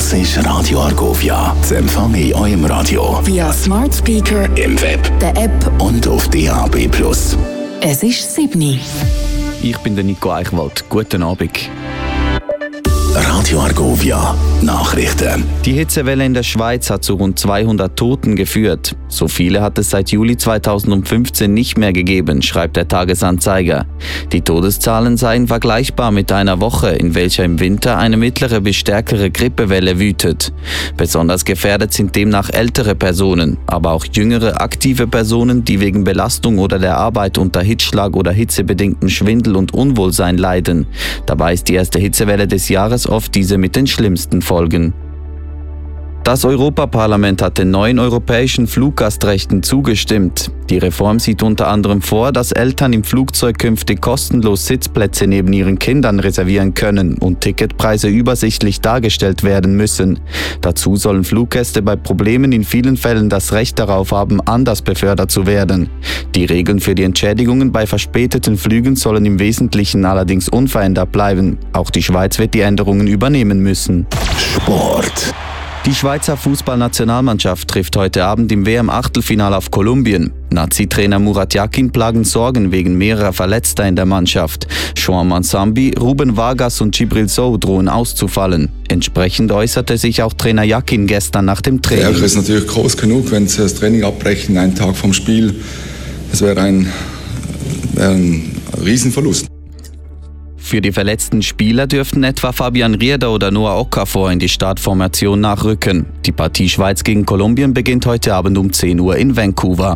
Das ist Radio Argovia. Zu empfangen in eurem Radio. Via Smart Speaker, im Web, der App und auf DAB+. Es ist 7. Ich bin der Nico Eichwald. Guten Abend. Radio Argovia. Nachrichten. Die Hitzewelle in der Schweiz hat zu rund 200 Toten geführt. So viele hat es seit Juli 2015 nicht mehr gegeben, schreibt der Tagesanzeiger. Die Todeszahlen seien vergleichbar mit einer Woche, in welcher im Winter eine mittlere bis stärkere Grippewelle wütet. Besonders gefährdet sind demnach ältere Personen, aber auch jüngere, aktive Personen, die wegen Belastung oder der Arbeit unter Hitzschlag oder hitzebedingten Schwindel und Unwohlsein leiden. Dabei ist die erste Hitzewelle des Jahres oft diese mit den schlimmsten Folgen. Das Europaparlament hat den neuen europäischen Fluggastrechten zugestimmt. Die Reform sieht unter anderem vor, dass Eltern im Flugzeug künftig kostenlos Sitzplätze neben ihren Kindern reservieren können und Ticketpreise übersichtlich dargestellt werden müssen. Dazu sollen Fluggäste bei Problemen in vielen Fällen das Recht darauf haben, anders befördert zu werden. Die Regeln für die Entschädigungen bei verspäteten Flügen sollen im Wesentlichen allerdings unverändert bleiben. Auch die Schweiz wird die Änderungen übernehmen müssen. Sport. Die Schweizer Fußballnationalmannschaft trifft heute Abend im WM-Achtelfinale auf Kolumbien. Nazi-Trainer Murat Yakin plagen Sorgen wegen mehrerer Verletzter in der Mannschaft. Juan Mansambi, Ruben Vargas und Djibril Sow drohen auszufallen. Entsprechend äußerte sich auch Trainer Yakin gestern nach dem Training. Der Ärger ist natürlich groß genug, wenn sie das Training abbrechen, einen Tag vom Spiel. Das wäre ein Riesenverlust. Für die verletzten Spieler dürften etwa Fabian Rieder oder Noah Okafor in die Startformation nachrücken. Die Partie Schweiz gegen Kolumbien beginnt heute Abend um 10 Uhr in Vancouver.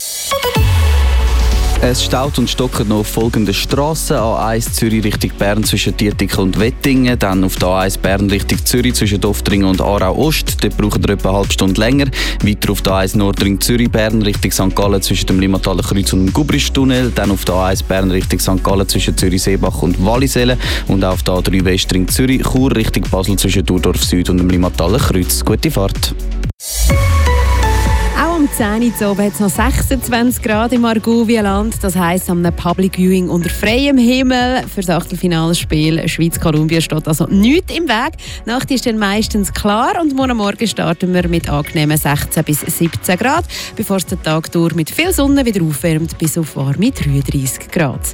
Es staut und stockert noch auf folgende Strassen. A1 Zürich Richtung Bern zwischen Dietikl und Wettingen. Dann auf der A1 Bern Richtung Zürich zwischen Doftringen und Aarau Ost. Dort braucht ihr etwa eine halbe Stunde länger. Weiter auf der A1 Nordring Zürich Bern Richtung St. Gallen zwischen dem Limmataler Kreuz und dem Gubristunnel. Dann auf der A1 Bern Richtung St. Gallen zwischen Zürich Seebach und Wallisellen. Und auf der A3 Westring Zürich Chur Richtung Basel zwischen Thurdorf Süd und dem Limmataler Kreuz. Gute Fahrt. Am 10 Uhr hat es noch 26 Grad im Argovia-Land. Das heisst, am Public Viewing unter freiem Himmel für das Achtelfinalspiel Schweiz-Kolumbien steht also nichts im Weg. Die Nacht ist dann meistens klar und morgen starten wir mit angenehmen 16 bis 17 Grad, bevor es den Tag durch mit viel Sonne wieder aufwärmt bis auf warme 33 Grad.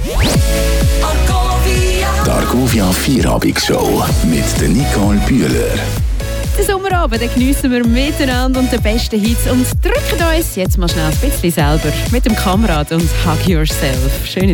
Die Argovia Vierabend-Show mit der Nicole Bühler. Den Sommerabend den geniessen wir miteinander und den besten Hits und drücken uns jetzt mal schnell ein bisschen selber mit dem Kamerad und Hug Yourself. Schöne